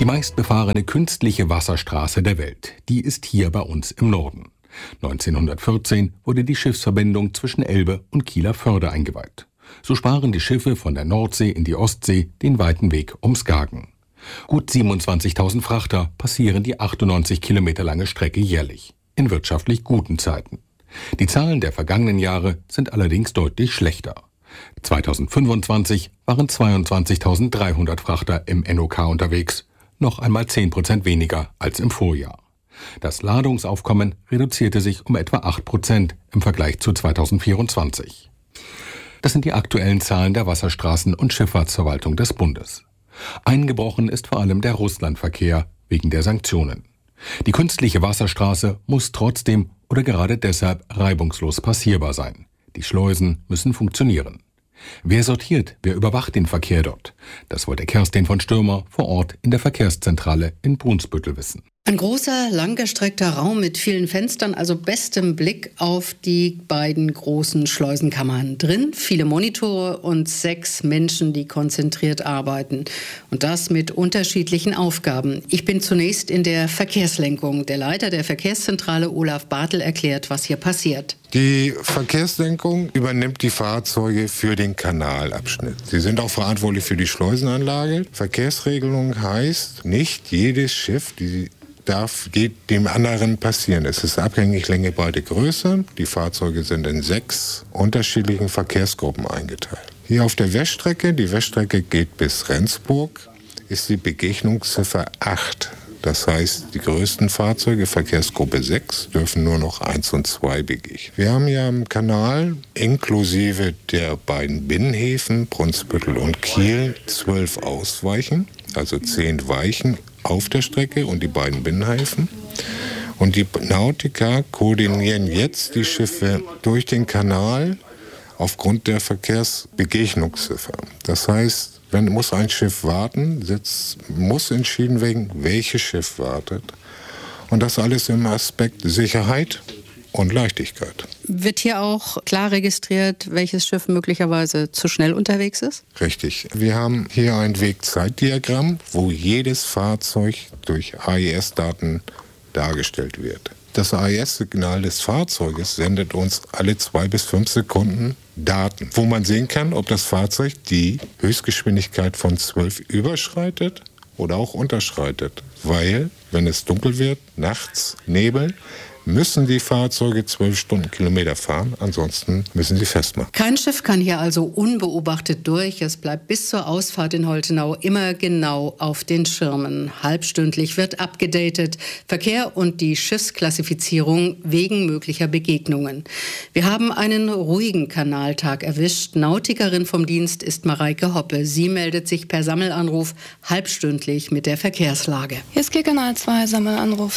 Die meistbefahrene künstliche Wasserstraße der Welt, die ist hier bei uns im Norden. 1914 wurde die Schiffsverbindung zwischen Elbe und Kieler Förde eingeweiht. So sparen die Schiffe von der Nordsee in die Ostsee den weiten Weg um Skagen. Gut 27.000 Frachter passieren die 98 Kilometer lange Strecke jährlich, in wirtschaftlich guten Zeiten. Die Zahlen der vergangenen Jahre sind allerdings deutlich schlechter. 2025 waren 22.300 Frachter im NOK unterwegs, noch einmal 10% weniger als im Vorjahr. Das Ladungsaufkommen reduzierte sich um etwa 8% im Vergleich zu 2024. Das sind die aktuellen Zahlen der Wasserstraßen- und Schifffahrtsverwaltung des Bundes. Eingebrochen ist vor allem der Russlandverkehr wegen der Sanktionen. Die künstliche Wasserstraße muss trotzdem oder gerade deshalb reibungslos passierbar sein. Die Schleusen müssen funktionieren. Wer sortiert, wer überwacht den Verkehr dort? Das wollte Kerstin von Stürmer vor Ort in der Verkehrszentrale in Brunsbüttel wissen. Ein großer, langgestreckter Raum mit vielen Fenstern, also bestem Blick auf die beiden großen Schleusenkammern. Drin viele Monitore und 6 Menschen, die konzentriert arbeiten. Und das mit unterschiedlichen Aufgaben. Ich bin zunächst in der Verkehrslenkung. Der Leiter der Verkehrszentrale, Olaf Bartel, erklärt, was hier passiert. Die Verkehrslenkung übernimmt die Fahrzeuge für den Kanalabschnitt. Sie sind auch verantwortlich für die Schleusenanlage. Verkehrsregelung heißt, nicht jedes Schiff geht dem anderen passieren. Es ist abhängig Länge, Breite, Größe. Die Fahrzeuge sind in 6 unterschiedlichen Verkehrsgruppen eingeteilt. Hier auf der Weststrecke, die Weststrecke geht bis Rendsburg, ist die Begegnungsziffer 8. Das heißt, die größten Fahrzeuge, Verkehrsgruppe 6, dürfen nur noch 1 und 2 begegnen. Wir haben ja im Kanal inklusive der beiden Binnenhäfen, Brunsbüttel und Kiel, 12 Ausweichen, also 10 Weichen auf der Strecke und die beiden Binnenhäfen. Und die Nautiker koordinieren jetzt die Schiffe durch den Kanal aufgrund der Verkehrsbegegnungsziffer. Das heißt, muss ein Schiff warten, muss entschieden werden, welches Schiff wartet. Und das alles im Aspekt Sicherheit und Leichtigkeit. Wird hier auch klar registriert, welches Schiff möglicherweise zu schnell unterwegs ist? Richtig. Wir haben hier ein Wegzeitdiagramm, wo jedes Fahrzeug durch AIS-Daten dargestellt wird. Das AIS-Signal des Fahrzeuges sendet uns alle 2 bis 5 Sekunden Daten, wo man sehen kann, ob das Fahrzeug die Höchstgeschwindigkeit von 12 überschreitet oder auch unterschreitet. Weil, wenn es dunkel wird, nachts, Nebel, müssen die Fahrzeuge 12 Stundenkilometer fahren, ansonsten müssen sie festmachen. Kein Schiff kann hier also unbeobachtet durch. Es bleibt bis zur Ausfahrt in Holtenau immer genau auf den Schirmen. Halbstündlich wird abgedatet, Verkehr und die Schiffsklassifizierung wegen möglicher Begegnungen. Wir haben einen ruhigen Kanaltag erwischt. Nautikerin vom Dienst ist Mareike Hoppe. Sie meldet sich per Sammelanruf halbstündlich mit der Verkehrslage. Hier ist Kanal 2, Sammelanruf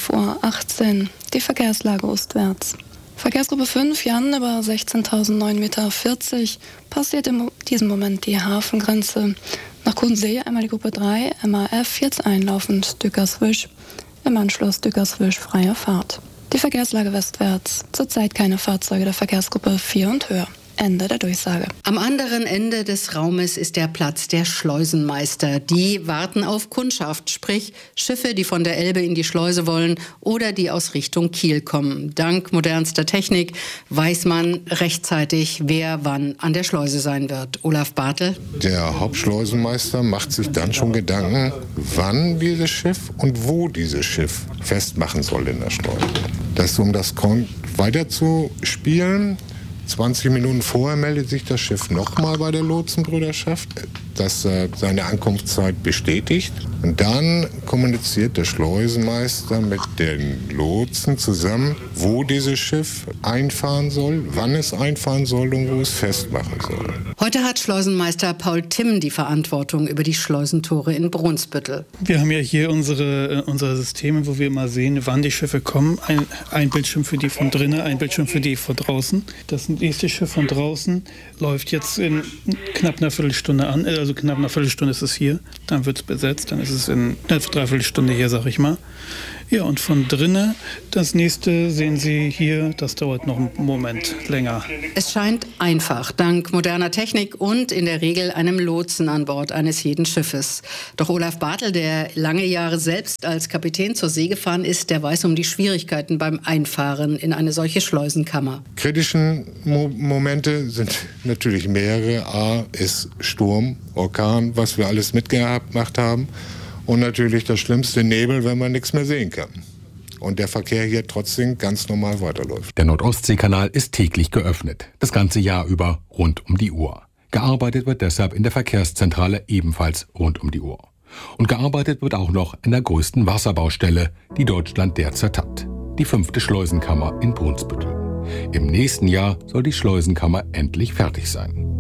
12:18 Uhr. Die Verkehrslage ostwärts. Verkehrsgruppe 5, Jan, über 16.009,40 Meter, passiert in diesem Moment die Hafengrenze. Nach Kudensee einmal die Gruppe 3, MAF, jetzt einlaufend Dückerswisch, im Anschluss Dückerswisch, freie Fahrt. Die Verkehrslage westwärts, zurzeit keine Fahrzeuge der Verkehrsgruppe 4 und höher. Ende der Durchsage. Am anderen Ende des Raumes ist der Platz der Schleusenmeister. Die warten auf Kundschaft, sprich Schiffe, die von der Elbe in die Schleuse wollen oder die aus Richtung Kiel kommen. Dank modernster Technik weiß man rechtzeitig, wer wann an der Schleuse sein wird. Olaf Bartel. Der Hauptschleusenmeister macht sich dann schon Gedanken, wann dieses Schiff und wo dieses Schiff festmachen soll in der Schleuse. Um das weiter zu spielen, 20 Minuten vorher meldet sich das Schiff nochmal bei der Lotsenbrüderschaft, dass seine Ankunftszeit bestätigt. Und dann kommuniziert der Schleusenmeister mit den Lotsen zusammen, wo dieses Schiff einfahren soll, wann es einfahren soll und wo es festmachen soll. Heute hat Schleusenmeister Paul Timm die Verantwortung über die Schleusentore in Brunsbüttel. Wir haben ja hier unsere Systeme, wo wir immer sehen, wann die Schiffe kommen. Ein Bildschirm für die von drinnen, ein Bildschirm für die von draußen. Das nächste Schiff von draußen läuft jetzt in knapp einer Viertelstunde an, also knapp eine Viertelstunde ist es hier. Dann wird es besetzt, dann ist es in etwa 3/4 Stunde hier, sag ich mal. Ja, und von drinnen, das nächste sehen Sie hier, das dauert noch einen Moment länger. Es scheint einfach, dank moderner Technik und in der Regel einem Lotsen an Bord eines jeden Schiffes. Doch Olaf Bartel, der lange Jahre selbst als Kapitän zur See gefahren ist, der weiß um die Schwierigkeiten beim Einfahren in eine solche Schleusenkammer. Kritischen Momente sind natürlich mehrere. A ist Sturm, Orkan, was wir alles mitgemacht haben. Und natürlich das schlimmste, Nebel, wenn man nichts mehr sehen kann. Und der Verkehr hier trotzdem ganz normal weiterläuft. Der Nordostseekanal ist täglich geöffnet, das ganze Jahr über rund um die Uhr. Gearbeitet wird deshalb in der Verkehrszentrale ebenfalls rund um die Uhr. Und gearbeitet wird auch noch an der größten Wasserbaustelle, die Deutschland derzeit hat. Die 5. Schleusenkammer in Brunsbüttel. Im nächsten Jahr soll die Schleusenkammer endlich fertig sein.